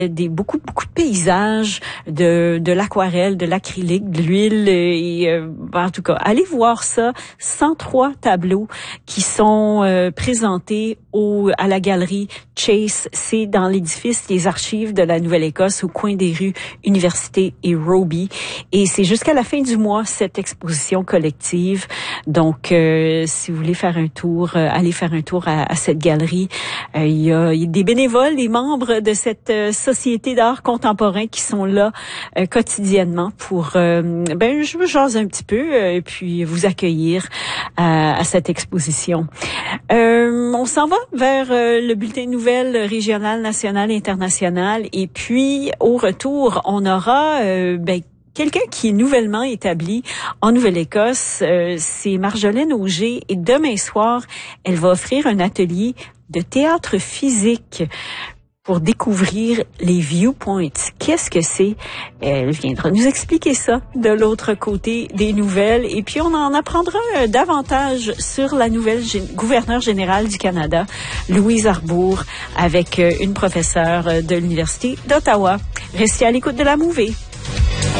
beaucoup de paysages, de l'aquarelle, de l'acrylique, de l'huile et en tout cas, allez voir ça. 103 tableaux qui sont présentés à la galerie Chase. C'est dans l'édifice des archives de la Nouvelle-Écosse au coin des rues Université et Roby. Et c'est jusqu'à la fin du mois cette exposition collective. Donc, si vous voulez faire un tour, allez faire un tour à cette galerie. Il y a des bénévoles, des membres de cette société d'art contemporain qui sont là quotidiennement pour je me jase un petit peu et puis vous accueillir à cette exposition. On s'en va vers le bulletin de nouvelles régional, national, international et puis au retour, on aura quelqu'un qui est nouvellement établi en Nouvelle-Écosse, c'est Marjolaine Auger et demain soir, elle va offrir un atelier de théâtre physique pour découvrir les viewpoints. Qu'est-ce que c'est? Elle viendra nous expliquer ça de l'autre côté des nouvelles. Et puis, on en apprendra davantage sur la nouvelle gouverneure générale du Canada, Louise Arbour, avec une professeure de l'Université d'Ottawa. Restez à l'écoute de la Mouvée.